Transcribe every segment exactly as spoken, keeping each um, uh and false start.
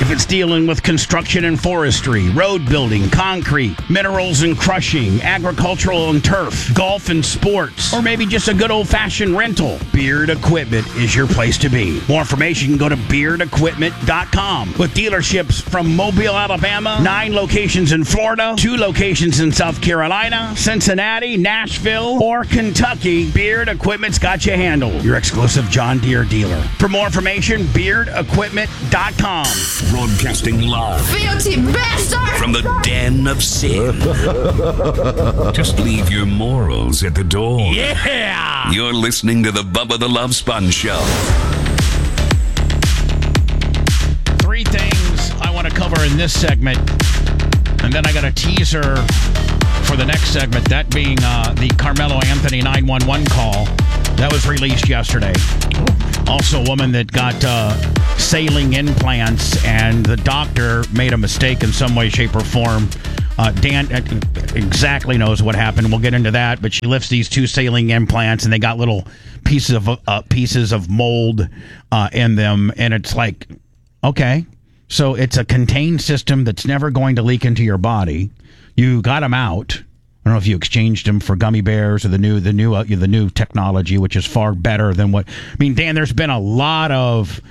If it's dealing with construction and forestry, road building, concrete, minerals and crushing, agricultural and turf, golf and sports, or maybe just a good old-fashioned rental, Beard Equipment is your place to be. More information, go to beard equipment dot com. With dealerships from Mobile, Alabama, nine locations in Florida, two locations in South Carolina, Cincinnati, Nashville, or Kentucky, Beard Equipment's got you handled. Your exclusive John Deere dealer. For more information, beard equipment dot com. Broadcasting live Filthy bastard! from the den of sin. Just leave your morals at the door. Yeah! You're listening to the Bubba the Love Sponge Show. Three things I want to cover in this segment, and then I got a teaser for the next segment, that being uh, the Carmelo Anthony nine one one call that was released yesterday. Also, a woman that got uh, saline implants, and the doctor made a mistake in some way, shape, or form. Uh, Dan exactly knows what happened. We'll get into that, but she lifts these two saline implants, and they got little pieces of uh, pieces of mold uh, in them, and it's like, okay, so it's a contained system that's never going to leak into your body. You got them out. I don't know if you exchanged them for gummy bears or the new the new uh, the new technology, which is far better than what. I mean, Dan, there's been a lot of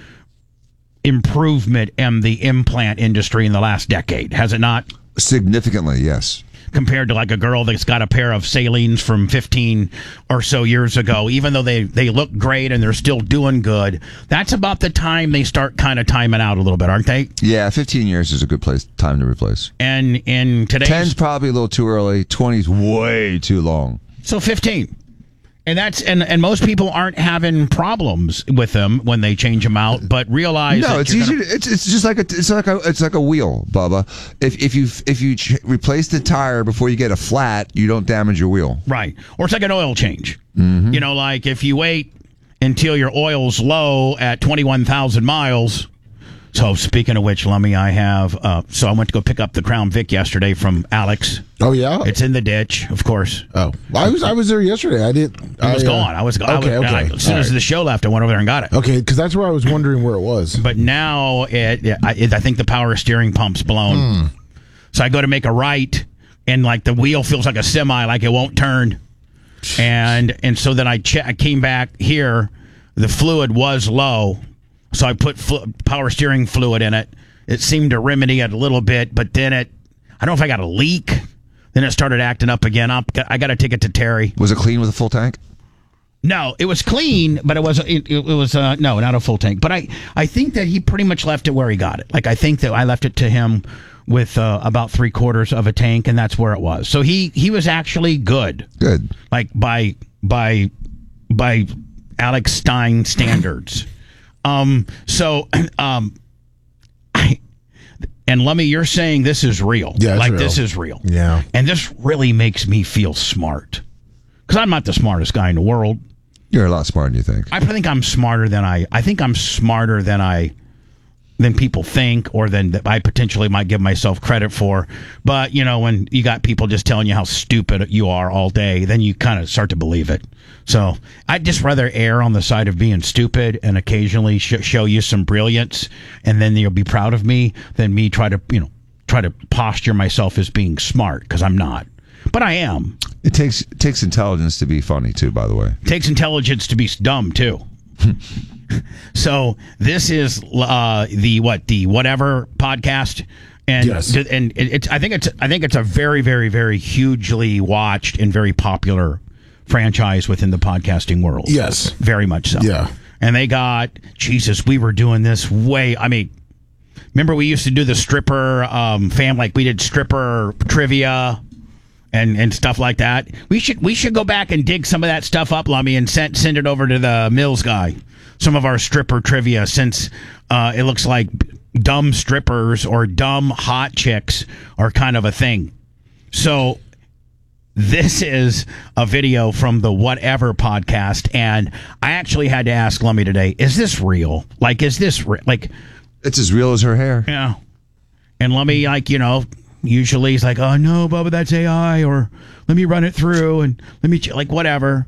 improvement in the implant industry in the last decade, has it not? Significantly, yes. Compared to like a girl that's got a pair of salines from fifteen or so years ago, even though they, they look great and they're still doing good, that's about the time they start kind of timing out a little bit, aren't they? Yeah, fifteen years is a good place time to replace. And in today's... ten's probably a little too early. twenty's way too long. So fifteen. And that's and, and most people aren't having problems with them when they change them out, but realize no, that it's you're easy. gonna... To, it's it's just like a it's like a it's like a wheel, Bubba. If if you if you ch- replace the tire before you get a flat, you don't damage your wheel. Right. Or it's like an oil change. Mm-hmm. You know, like if you wait until your oil's low at twenty-one thousand miles. So speaking of which, Lummy, I have, uh, so I went to go pick up the Crown Vic yesterday from Alex. Oh, yeah? It's in the ditch, of course. Oh, I was I was there yesterday. I didn't. I was I, gone. I was gone. Okay, I was, okay. I, as soon All as right. the show left, I went over there and got it. Okay, because that's where I was wondering where it was. But now, it, it, I, it, I think the power steering pump's blown. Mm. So I go to make a right, and like the wheel feels like a semi, like it won't turn. And and so then I, che- I came back here. The fluid was low. So I put fl- power steering fluid in it. It seemed to remedy it a little bit, but then it, I don't know if I got a leak. Then it started acting up again. Up, I got to take it to Terry. Was it clean with a full tank? No, it was clean, but it was it, it was uh, no, not a full tank. But I, I think that he pretty much left it where he got it. Like I think that I left it to him with uh, about three quarters of a tank, and that's where it was. So he he was actually good. Good. Like by by by Alex Stein standards. Um, so, um, I, and Lummy, you're saying this is real. Yeah, it's like real. this is real. Yeah. And this really makes me feel smart. Because I'm not the smartest guy in the world. You're a lot smarter than you think. I think I'm smarter than I, I think I'm smarter than I, than people think, or than that I potentially might give myself credit for. But, you know, when you got people just telling you how stupid you are all day, then you kind of start to believe it. So I'd just rather err on the side of being stupid and occasionally sh- show you some brilliance, and then you'll be proud of me, than me try to, you know, try to posture myself as being smart, because I'm not. But I am. It takes it takes intelligence to be funny, too, by the way. It takes intelligence to be dumb, too. So this is uh, the what the whatever podcast, and Yes. and it, it's I think it's I think it's a very very very hugely watched and very popular franchise within the podcasting world. Yes. Very much so. Yeah. And they got, Jesus, we were doing this way, I mean, remember we used to do the stripper um, fam, like we did stripper trivia and, and stuff like that. We should we should go back and dig some of that stuff up, Lummy, and send, send it over to the Mills guy. Some of our stripper trivia, since uh, it looks like dumb strippers or dumb hot chicks are kind of a thing. So this is a video from the Whatever podcast, and I actually had to ask Lummy today, is this real? Like, is this re- like... It's as real as her hair. Yeah. And Lummy, like, you know, usually he's like, oh, no, Bubba, that's A I, or let me run it through, and let me, ch-, like, whatever,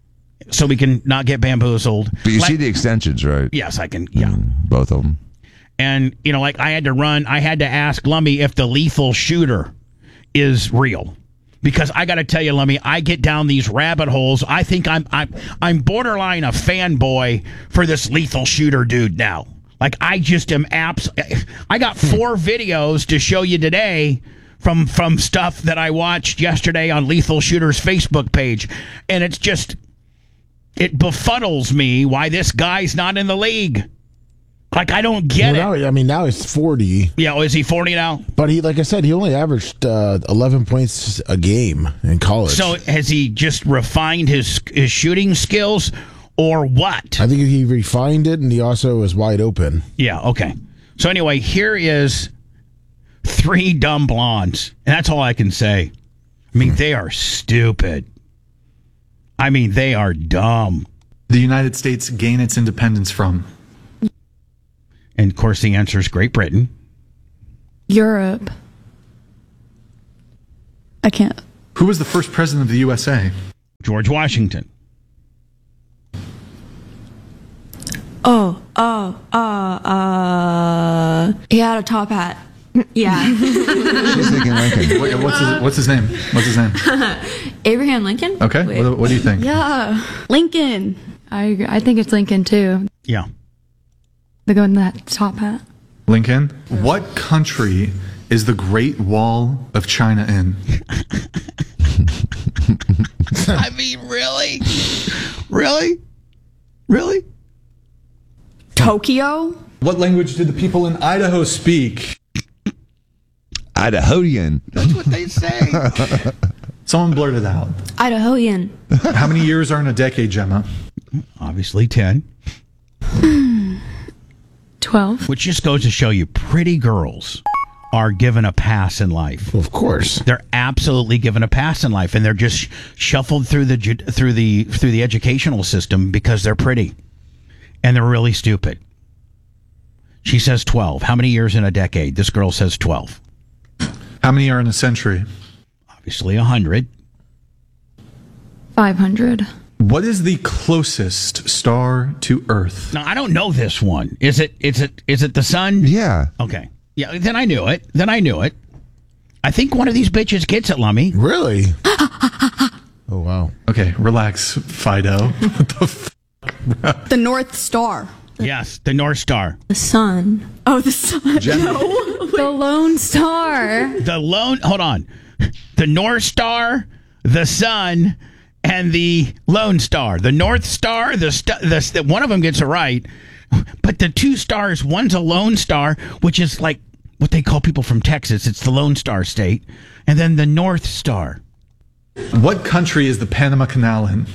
so we can not get bamboozled. But you like, see the extensions, right? Yes, I can, yeah. Mm, both of them. And, you know, like I had to run, I had to ask Lummy if the lethal shooter is real. Because I got to tell you, Lummy, I get down these rabbit holes. I think I'm I'm I'm borderline a fanboy for this lethal shooter dude now. Like I just am abs. I got four videos to show you today from from stuff that I watched yesterday on Lethal Shooter's Facebook page, and it's just it befuddles me why this guy's not in the league. Like, I don't get well, it. Now, I mean, now he's forty. Yeah, oh, is he forty now? But he, like I said, he only averaged uh, eleven points a game in college. So has he just refined his his shooting skills, or what? I think he refined it, and he also is wide open. Yeah, okay. So anyway, here is three dumb blondes. And that's all I can say. I mean, they are stupid. I mean, they are dumb. The United States gain its independence from? And, of course, the answer is Great Britain. Europe. I can't. Who was the first president of the U S A? George Washington. Oh, oh, uh, uh, he had a top hat. Yeah. She's thinking Lincoln. Wait, what's his, what's his name? What's his name? Abraham Lincoln? Okay, Wait. what, what do you think? Yeah. Lincoln. I agree. I think it's Lincoln, too. Yeah. They go in that top hat. Lincoln. What country is the Great Wall of China in? I mean, really? Really? Really? Tokyo? What language did the people in Idaho speak? Idahoan. That's what they say. Someone blurted out. Idahoan. How many years are in a decade, Gemma? Obviously ten. twelve. Which just goes to show you pretty girls are given a pass in life. Of course. They're absolutely given a pass in life, and they're just shuffled through the ju- through the through the educational system because they're pretty, and they're really stupid. She says twelve. How many years in a decade? This girl says twelve. How many are in a century? Obviously, a hundred. five hundred. What is the closest star to Earth? Now, I don't know this one. Is it? Is it? Is it the sun? Yeah. Okay. Yeah. Then I knew it. Then I knew it. I think one of these bitches gets it, Lummy. Really? Oh, wow. Okay, relax, Fido. What the f- The North Star. Yes, the North Star. The sun. Oh, the sun. Gemma. No. The Lone Star. The lone. Hold on. The North Star, the sun, and the Lone Star. The North Star, the, st- the, the one of them gets it right, but the two stars, one's a Lone Star, which is like what they call people from Texas. It's the Lone Star State, and then the North Star. What country is the Panama Canal in?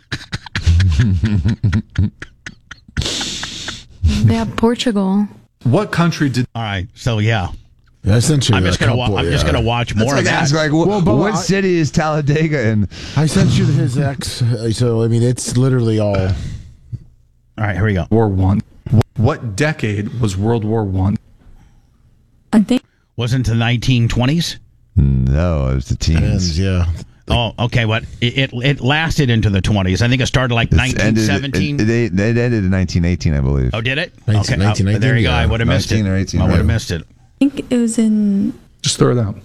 They have Portugal. What country did All right, so yeah, Essentially, I'm just a gonna wa- couple, I'm just yeah. gonna watch That's more like of that. ask, like, wh- Well, Bubba, what I- city is Talladega in? I sent you his ex, uh, so I mean, it's literally all. All right, here we go. War One? What decade was World War One? I think. Wasn't the nineteen twenties? No, it was the teens. Ends, yeah. Oh, okay. What it, it it lasted into the twenties. I think it started like It's nineteen ended- seventeen. It, it, it ended in nineteen eighteen, I believe. Oh, did it? nineteen- okay, nineteen oh, nineteen, there you go. yeah. I would have missed it. nineteen or eighteen, I would have right. missed it. I think it was in Just throw it out.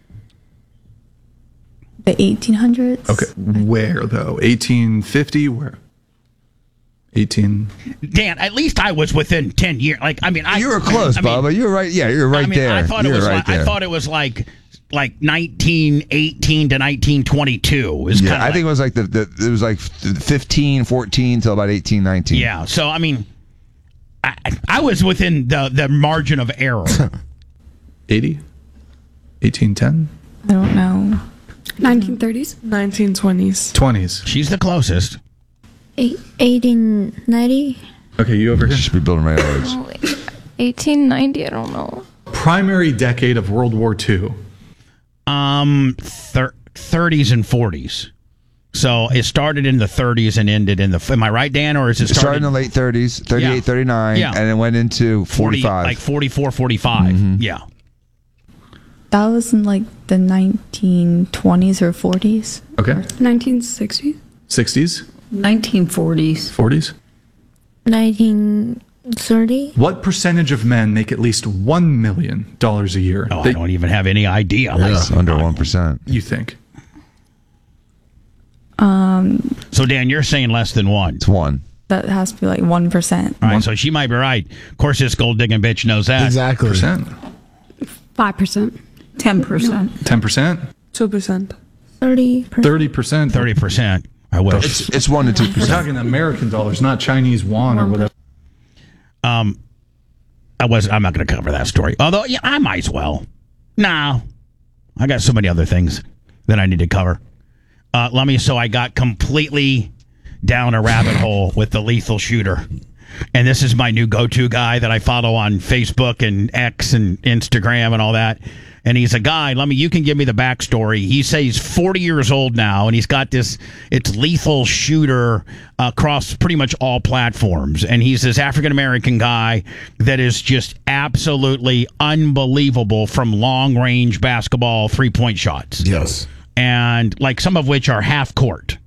the eighteen hundreds. Okay, where though? eighteen fifty? Where? eighteen. Dan, at least I was within ten years. Like, I mean, I You were close, I mean, Bubba. You're right. Yeah, you're right I mean, there. I thought you're it was. right like, there. I thought it was like like nineteen eighteen to nineteen twenty-two. Is yeah, kind I of think it was like the, the it was like fifteen, fourteen till about eighteen, nineteen. Yeah. So I mean, I, I was within the the margin of error. eighty? eighteen ten? I don't know. nineteen thirties. nineteen twenties. twenties. She's the closest. eighteen ninety? Okay, you over You here. should be building railroads. eighteen ninety, I don't know. Primary decade of World War Two. Um, thir- thirties and forties. So it started in the thirties and ended in the. Am I right, Dan, or is it It started started in the late thirties, thirty-eight, Yeah. thirty-nine, Yeah. and it went into forty, forty-five. like forty-four, forty-five? Mm-hmm. Yeah. That was in like the nineteen twenties or forties. Okay. nineteen sixties. sixties? nineteen forties. forties? nineteen thirty. What percentage of men make at least one million dollars a year? Oh, They- I don't even have any idea. Like, It's under one percent. you think? Um, so, Dan, you're saying less than one. It's one. that has to be like one percent. All right, so she might be right. Of course, this gold digging bitch knows that. Exactly. Percent? five percent. ten percent. ten percent? two percent. thirty. thirty percent? thirty percent. I wish. It's it's one to two We're percent. talking American dollars, not Chinese yuan or whatever. Um, I was. I'm not going to cover that story. Although, yeah, I might as well. No, I got so many other things that I need to cover. Uh, let me. So I got completely down a rabbit hole with the lethal shooter, and this is my new go-to guy that I follow on Facebook and X and Instagram and all that. And he's a guy. Let me. You can give me the backstory. He says he's forty years old now, and he's got this. It's lethal shooter across pretty much all platforms. And he's this African American guy that is just absolutely unbelievable from long range basketball three point shots. Yes. And like some of which are half court.